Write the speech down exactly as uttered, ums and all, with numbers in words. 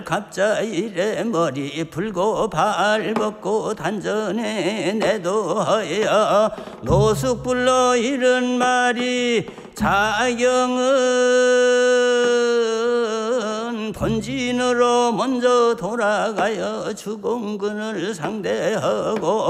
갑자일에 머리 풀고 발 벗고 단전에 내도하여 노숙 불러 이런 말이 자경은 본진으로 먼저 돌아가여 주공근을 상대하고